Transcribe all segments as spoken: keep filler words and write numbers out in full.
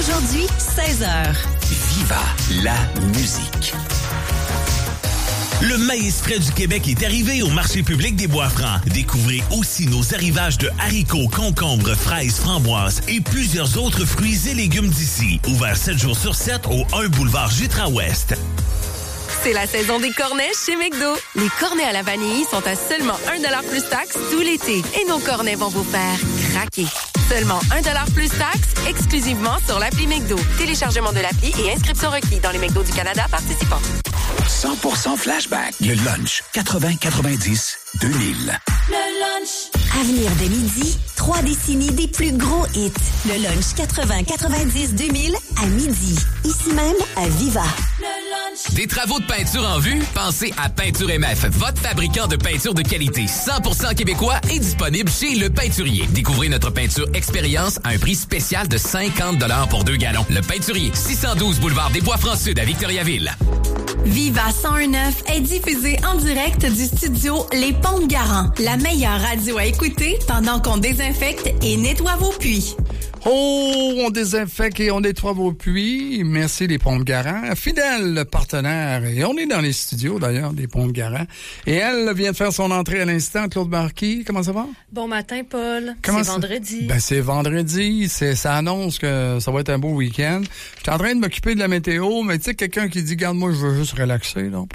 Aujourd'hui, seize heures. Viva la musique. Le maïs frais du Québec est arrivé au marché public des Bois-Francs. Découvrez aussi nos arrivages de haricots, concombres, fraises, framboises et plusieurs autres fruits et légumes d'ici. Ouvert sept jours sur sept au un boulevard Jutra-Ouest. C'est la saison des cornets chez McDo. Les cornets à la vanille sont à seulement un dollar plus taxe tout l'été. Et nos cornets vont vous faire craquer. Seulement un dollar plus taxe, exclusivement sur l'appli McDo. Téléchargement de l'appli et inscription requis dans les McDo du Canada participants. cent pour cent flashback. Le lunch quatre-vingts quatre-vingt-dix deux mille. Le lunch. Avenir de midi, trois décennies des plus gros hits. Le lunch quatre-vingts quatre-vingt-dix deux mille à midi. Ici même à Viva. Le lunch. Des travaux de peinture en vue? Pensez à Peinture M F, votre fabricant de peinture de qualité cent pour cent québécois est disponible chez Le Peinturier. Découvrez notre peinture expérience à un prix spécial de cinquante dollars pour deux gallons. Le Peinturier, six cent douze boulevard des Bois-Francs-Sud à Victoriaville. Viva cent un neuf est diffusé en direct du studio Les Ponts de Garant, la meilleure radio à écouter pendant qu'on désinfecte et nettoie vos puits. Oh, on désinfecte et on nettoie vos puits. Merci les Ponts de Garant, fidèle partenaire. Et on est dans les studios d'ailleurs des Ponts de Garant. Et elle vient de faire son entrée à l'instant. Claude Marquis, comment ça va? Bon matin, Paul. Comment c'est ça... vendredi. Ben, c'est vendredi. C'est, ça annonce que ça va être un beau week-end. Je suis en train de m'occuper de la météo, mais tu sais, quelqu'un qui dit, garde, moi, je veux juste relaxer, là.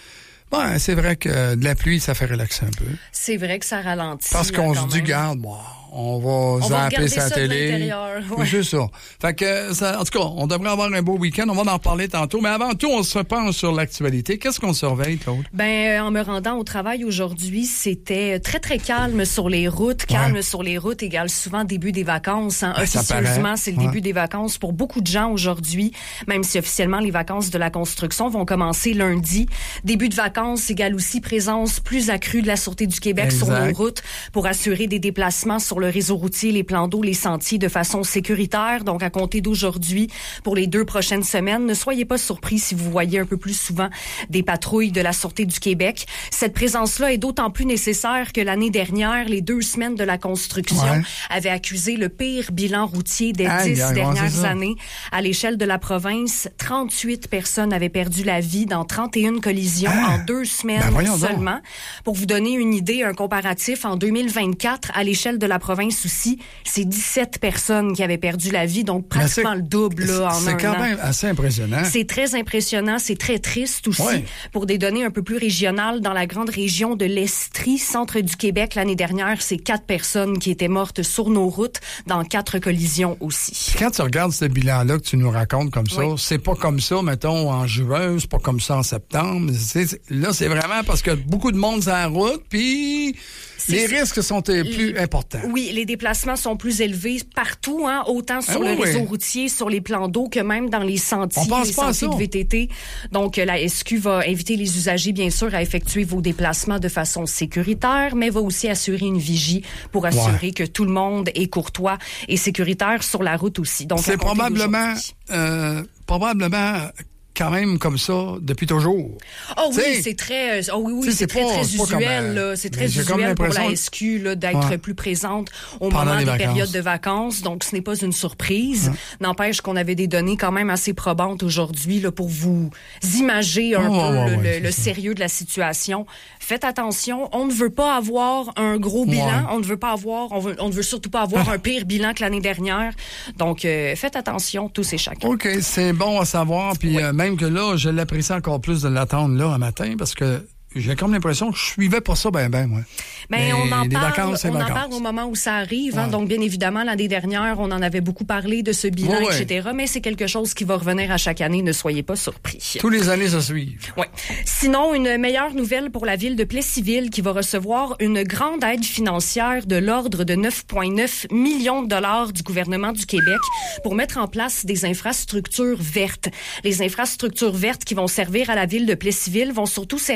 Ben, c'est vrai que de la pluie, ça fait relaxer un peu. C'est vrai que ça ralentit. Parce qu'on se dit, même. garde, bon, on va zapper sa télé. Ouais. C'est ça. Fait que, ça, en tout cas, on devrait avoir un beau week-end. On va en reparler tantôt. Mais avant tout, on se penche sur l'actualité. Qu'est-ce qu'on surveille, Claude? Ben, en me rendant au travail aujourd'hui, c'était très, très calme sur les routes. Calme ouais. sur les routes égale souvent début des vacances. Hein. Ben, officieusement, c'est le ouais. début des vacances pour beaucoup de gens aujourd'hui, même si officiellement les vacances de la construction vont commencer lundi. Début de vacances égale aussi présence plus accrue de la Sûreté du Québec exact. Sur nos routes pour assurer des déplacements sur le réseau routier, les plans d'eau, les sentiers de façon sécuritaire. Donc, à compter d'aujourd'hui, pour les deux prochaines semaines, ne soyez pas surpris si vous voyez un peu plus souvent des patrouilles de la Sûreté du Québec. Cette présence-là est d'autant plus nécessaire que l'année dernière, les deux semaines de la construction ouais. avaient accusé le pire bilan routier des Aïe, dix aïe, dernières années. À l'échelle de la province, trente-huit personnes avaient perdu la vie dans trente et une collisions ah, en deux semaines ben seulement. Donc. Pour vous donner une idée, un comparatif, en deux mille vingt-quatre, à l'échelle de la province aussi, c'est dix-sept personnes qui avaient perdu la vie, donc pratiquement le double là, en un an. C'est quand même assez impressionnant. C'est très impressionnant, c'est très triste aussi. Ouais. Pour des données un peu plus régionales, dans la grande région de l'Estrie, centre du Québec, l'année dernière, c'est quatre personnes qui étaient mortes sur nos routes, dans quatre collisions aussi. Puis quand tu regardes ce bilan-là que tu nous racontes comme ça, oui. c'est pas comme ça, mettons, en juin, c'est pas comme ça en septembre. C'est, là, c'est vraiment parce que beaucoup de monde sur la route, puis... Les risques sont plus importants. Oui, les déplacements sont plus élevés partout, hein, autant sur ah, le oui, réseau oui. routier, sur les plans d'eau, que même dans les sentiers, On pense les pas sentiers de V T T. Donc, la S Q va inviter les usagers, bien sûr, à effectuer vos déplacements de façon sécuritaire, mais va aussi assurer une vigie pour assurer ouais. que tout le monde est courtois et sécuritaire sur la route aussi. Donc, c'est probablement, euh, probablement... quand même comme ça depuis toujours. Oh oui, t'sais, c'est très oh oui oui, c'est, c'est très pas, très usuel comme, là, c'est très usuel pour la S Q là d'être ouais. plus présente au Pendant moment des vacances. Périodes de vacances, donc ce n'est pas une surprise. Ouais. N'empêche qu'on avait des données quand même assez probantes aujourd'hui là pour vous imager un oh, peu oh, le, ouais, le, le sérieux de la situation. Faites attention, on ne veut pas avoir un gros bilan, ouais. on ne veut pas avoir on, veut, on ne veut surtout pas avoir un pire bilan que l'année dernière. Donc euh, faites attention tous et chacun. OK, c'est bon à savoir puis oui. euh, même que là, je l'apprécie encore plus de l'attendre là un matin parce que j'ai comme l'impression que je suivais pas ça ben ben moi. Ben, mais on en parle, vacances, on en parle au moment où ça arrive. Hein, ouais. Donc bien évidemment l'année dernière, on en avait beaucoup parlé de ce bilan, ouais, et cetera. Mais c'est quelque chose qui va revenir à chaque année. Ne soyez pas surpris. Tous les années ça suit. Ouais. Sinon, une meilleure nouvelle pour la ville de Plessisville qui va recevoir une grande aide financière de l'ordre de neuf virgule neuf millions de dollars du gouvernement du Québec pour mettre en place des infrastructures vertes. Les infrastructures vertes qui vont servir à la ville de Plessisville vont surtout servir à mieux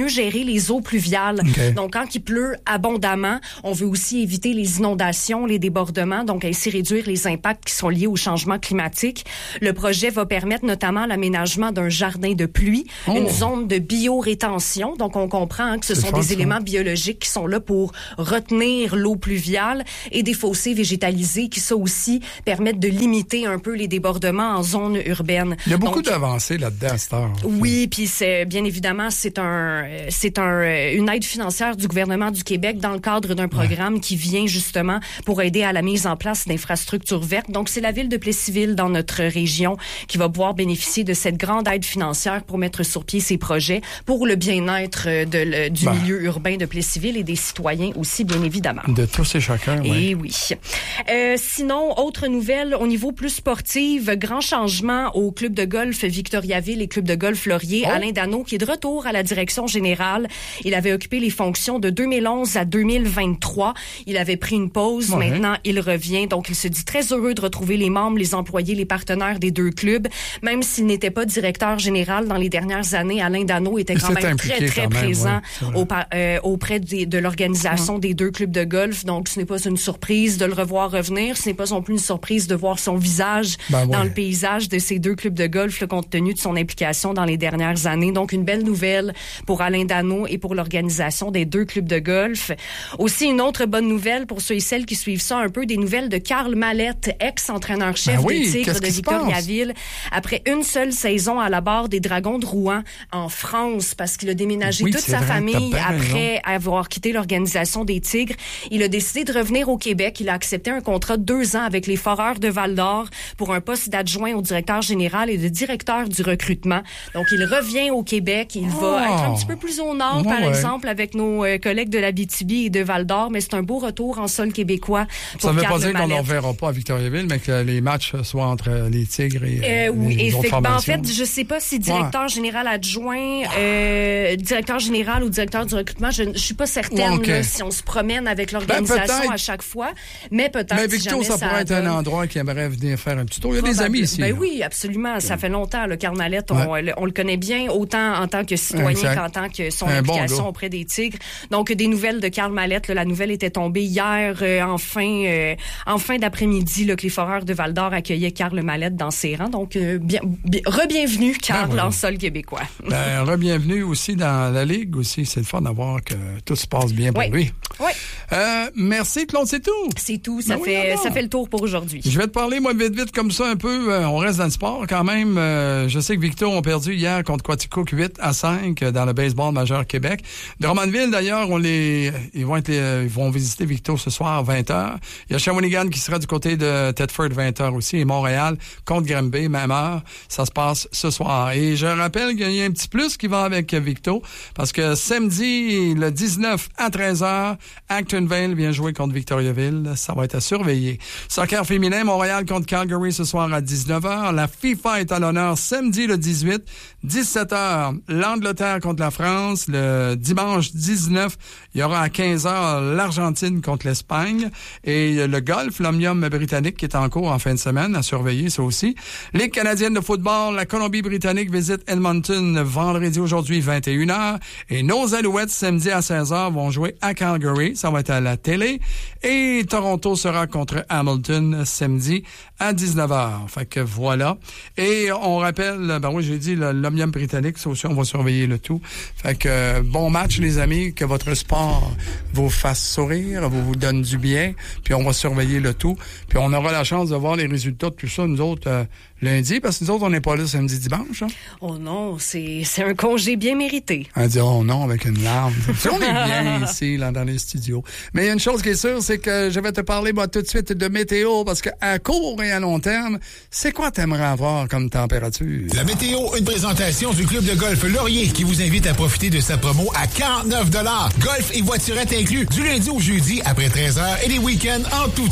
mieux gérer les eaux pluviales. Okay. Donc, quand il pleut abondamment, on veut aussi éviter les inondations, les débordements, donc ainsi réduire les impacts qui sont liés au changement climatique. Le projet va permettre notamment l'aménagement d'un jardin de pluie, oh. une zone de biorétention. Donc, on comprend hein, que ce C'est sont des ça. éléments biologiques qui sont là pour retenir l'eau pluviale et des fossés végétalisés qui, ça aussi, permettent de limiter un peu les débordements en zone urbaine. Il y a beaucoup Donc, d'avancées là-dedans à cette heure. Oui, puis c'est bien évidemment, c'est un, c'est un, une aide financière du gouvernement du Québec dans le cadre d'un programme ouais. qui vient justement pour aider à la mise en place d'infrastructures vertes. Donc, c'est la ville de Plessisville dans notre région qui va pouvoir bénéficier de cette grande aide financière pour mettre sur pied ces projets pour le bien-être de, le, du ben. milieu urbain de Plessisville et des citoyens aussi, bien évidemment. De tous et chacun, oui. Et oui. Euh, sinon, autre nouvelle, au niveau plus sportif, grand changement au club de golf Victoriaville et club de golf Laurier. Oh. Alain Dano, qui est de retour à la direction générale. Il avait occupé les fonctions de deux mille onze à deux mille vingt-trois. Il avait pris une pause. Ouais. Maintenant, il revient. Donc, il se dit très heureux de retrouver les membres, les employés, les partenaires des deux clubs. Même s'il n'était pas directeur général dans les dernières années, Alain Dano était quand même très, très présent même, ouais, au, euh, auprès de, de l'organisation ouais. des deux clubs de golf. Donc, ce n'est pas une surprise de le revoir revenir. Ce n'est pas non plus une surprise de voir son visage ben ouais. dans le paysage de ces deux clubs de golf, là, compte tenu de son implication dans les dernières années. Donc, une belle nouvelle pour Alain Dano et pour l'organisation des deux clubs de golf. Aussi, une autre bonne nouvelle pour ceux et celles qui suivent ça un peu, des nouvelles de Karl Mallette, ex-entraîneur-chef ben oui, des Tigres de Victoriaville. Après une seule saison à la barre des Dragons de Rouen en France, parce qu'il a déménagé oui, toute sa vrai, famille après avoir quitté l'organisation des Tigres. Il a décidé de revenir au Québec. Il a accepté un contrat de deux ans avec les Foreurs de Val-d'Or pour un poste d'adjoint au directeur général et de directeur du recrutement. Donc, il revient au Québec. Il oh. va être un petit peu plus au nord, oh, par ouais. exemple, avec nos euh, collègues de l'Abitibi et de Val-d'Or, mais c'est un beau retour en sol québécois. Ça ne veut pas dire qu'on n'en verra pas à Victoriaville, mais que les matchs soient entre les Tigres et euh, oui, les autres formations. Ben, en fait, je ne sais pas si directeur ouais. général adjoint, euh, directeur général ou directeur du recrutement, je ne suis pas certaine ouais, okay. là, si on se promène avec l'organisation ben, à chaque fois, mais peut-être mais Victor, si ça, ça pourrait donne... être un endroit qui aimerait venir faire un petit tour. Il y a des amis ici. Ben là. oui, absolument. Ça fait longtemps. Le Karl Mallette, on, ouais. on le connaît bien, autant en tant que citoyen exact. qu'en tant que son un implication bon auprès des Tigres. Donc, des nouvelles de Karl Mallette. Là, la nouvelle était tombée hier, euh, en, fin, euh, en fin d'après-midi, là, que les Foreurs de Val-d'Or accueillaient Karl Mallette dans ses rangs. Donc, euh, bien, bien, re-bienvenue, Karl, ben, ouais. en sol québécois. Ben, re-bienvenue aussi dans la Ligue aussi. C'est le fun d'avoir que tout se passe bien pour oui. lui. Oui. Euh, merci, Claude, c'est tout. C'est tout. Ça, ben fait, oui, ça fait le tour pour aujourd'hui. Je vais te parler, moi, vite, vite, comme ça, un peu. Euh, on reste dans le sport quand même. Euh, je sais que Victo ont perdu hier contre Quaticook huit à cinq dans le baseball majeur Québec. Drummondville, d'ailleurs, on les, ils vont être, ils vont visiter Victo ce soir à vingt heures. Il y a Shawinigan qui sera du côté de Thetford vingt heures aussi et Montréal contre Granby, même heure. Ça se passe ce soir. Et je rappelle qu'il y a un petit plus qui va avec Victo parce que samedi, le dix-neuf à treize heures, Actonville vient jouer contre Victoriaville. Ça va être à surveiller. Soccer féminin, Montréal contre Calgary ce soir à dix-neuf heures. La FIFA est à l'honneur samedi le dix-huit, dix-sept heures, l'Angleterre contre la France. Le dimanche dix-neuf, il y aura à quinze heures l'Argentine contre l'Espagne. Et le golf, l'Omnium britannique qui est en cours en fin de semaine, à surveiller ça aussi. Ligue canadienne de football, la Colombie-Britannique visite Edmonton vendredi aujourd'hui vingt et une heures. Et nos Alouettes samedi à seize heures vont jouer à Calgary. Ça va être à la télé. Et Toronto sera contre Hamilton samedi à dix-neuf heures. Fait que voilà. Et on rappelle, ben oui, j'ai dit l'Omnium britannique, ça aussi, on va surveiller le tout. Fait que bon match, les amis, que votre sport vous fasse sourire, vous vous donne du bien, puis on va surveiller le tout. Puis on aura la chance de voir les résultats de tout ça, nous autres, euh, lundi, parce que nous autres, on n'est pas là samedi, dimanche. Hein? Oh non, c'est, c'est un congé bien mérité. On dit, oh non, avec une larme. On est bien ici, là, dans les studios. Mais il y a une chose qui est sûre, c'est que je vais te parler, moi, tout de suite de météo, parce qu'à court et à long terme, c'est quoi t'aimerais avoir comme température? La météo, une présentation du club de golf Laurier qui vous invite à profiter de sa promo à quarante-neuf dollars. Golf et voiturette inclus du lundi au jeudi après treize heures et les week-ends en tout temps.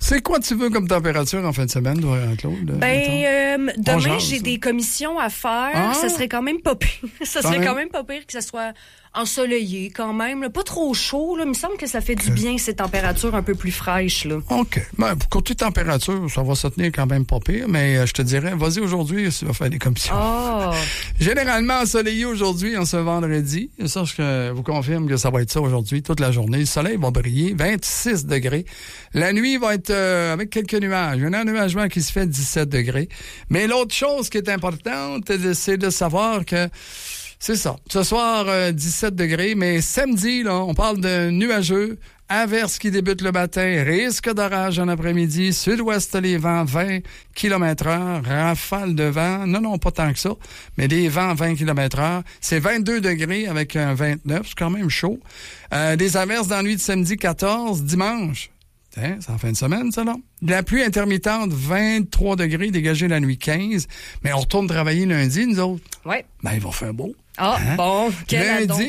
C'est quoi tu veux comme température en fin de semaine, toi, Claude? Ben, euh, demain, j'ai des commissions à faire. Ah? Ça serait quand même pas pire. ça serait quand même pas pire que ça soit ensoleillé quand même. Là. Pas trop chaud. Là. Il me semble que ça fait okay. du bien, ces températures un peu plus fraîches. Là. OK. Ben, pour côté température, ça va se tenir quand même pas pire. Mais euh, je te dirais, vas-y aujourd'hui, tu vas faire des commissions. Oh. Généralement ensoleillé aujourd'hui, en ce vendredi. Ça, je vous confirme que ça va être ça aujourd'hui, toute la journée. Le soleil va briller, vingt-six degrés. La nuit va être euh, avec quelques nuages. Un ennuagement qui se fait dix-sept degrés. Mais l'autre chose qui est importante, c'est de savoir que c'est ça. Ce soir, euh, dix-sept degrés, mais samedi, là, on parle de nuageux, averse qui débute le matin, risque d'orage en après-midi, sud-ouest les vents vingt kilomètres heure, rafale de vent, non, non, pas tant que ça, mais des vents vingt kilomètres heure. C'est vingt-deux degrés avec un vingt-neuf, c'est quand même chaud. Euh, des averses dans la nuit de samedi quatorze, dimanche. Hein, c'est en fin de semaine, ça, là. De la pluie intermittente, vingt-trois degrés, dégagé la nuit quinze. Mais on retourne travailler lundi, nous autres. Oui. Ben, il va faire beau. Ah, hein? Bon, quel lundi.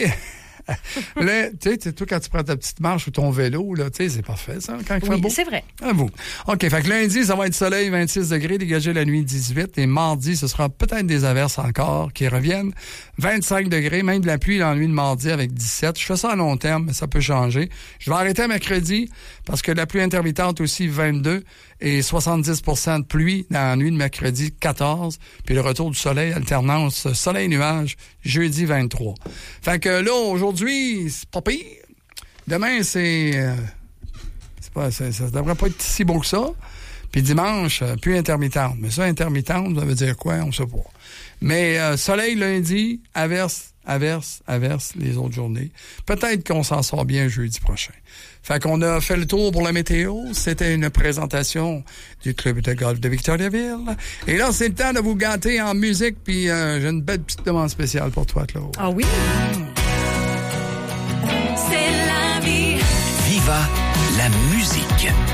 Là, tu sais, toi, quand tu prends ta petite marche ou ton vélo, là, tu sais, c'est parfait, ça, quand il fait oui, beau. c'est vrai. À vous. OK, fait que lundi, ça va être soleil, vingt-six degrés, dégagé la nuit dix-huit. Et mardi, ce sera peut-être des averses encore qui reviennent. vingt-cinq degrés, même de la pluie dans la nuit de mardi avec dix-sept. Je fais ça à long terme, mais ça peut changer. Je vais arrêter à mercredi parce que la pluie intermittente aussi, vingt-deux. Et soixante-dix pour cent de pluie dans la nuit de mercredi, quatorze. Puis le retour du soleil, alternance soleil-nuage, jeudi vingt-trois. Fait que là, aujourd'hui, c'est pas pire. Demain, c'est... Euh, c'est pas, c'est, ça devrait pas être si beau que ça. Puis dimanche, euh, pluie intermittente. Mais ça, intermittente, ça veut dire quoi? On sait pas. Mais euh, soleil lundi, averse, averse, averse les autres journées. Peut-être qu'on s'en sort bien jeudi prochain. Fait qu'on a fait le tour pour la météo. C'était une présentation du club de golf de Victoriaville. Et là, c'est le temps de vous gâter en musique. Puis euh, j'ai une belle petite demande spéciale pour toi, Claude. Ah oui? Mmh. C'est la vie. Viva la musique.